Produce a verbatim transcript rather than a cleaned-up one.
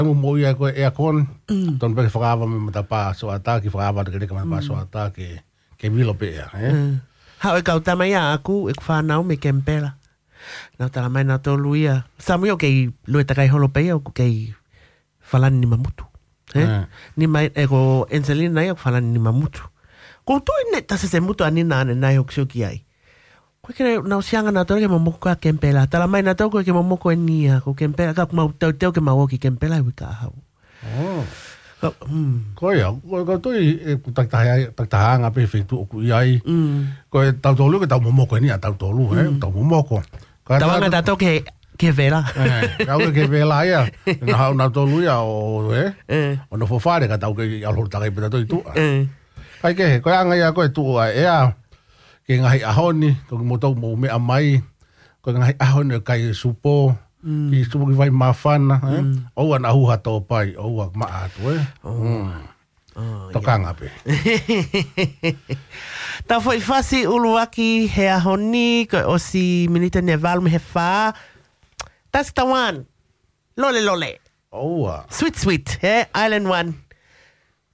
Mo mo ia ko e kon. Ton pe whakawa me mata pa so ata ki whakawa ke ka pa so ata ke ke vilo pe eh. Ha e kau tama ia aku e whanau me kempela. Nau tala mai na tō luia. Samuio kei lue takai holo pei au kei whalani ni mamutu. Eh? Ni mai e ko Enselina nai au whalani ni mamutu. Ko tui ne tasa se mutu anina ane nai hok siuki ai. Koe kere nau sianga na tō ke mamoko ka kempela. Tala mai na tō koe ke mamoko e nia. Ko kempela ka mau tau teo ke mau ki kempela i wika ahau. Oh. Koe au. Koe tui e taktaha ngā pe whetu oku iai. Koe tau tolu ke tau mamoko e nia tau tolu. Tau mamoko. Tawanga tato ke ke vela. Kau ke vela ia. Na hau na tolu ia o e. O na fofare ka tau ke alhor takai pita toi tu. Kai ke koe anga ia koe tu a ea. Ke ngahi ahoni, ko mo tau mo me amai. Ko ngahi ahoni kai supo. Ki supo ki vai mafana, o ana hu hato pai, o ma atu e. Tokanga pe. Ta foi fasi uluaki he ahoni ko o si minita ne valme he fa. Tas tawan. Lole lole. Oh. Sweet sweet, eh? Island one.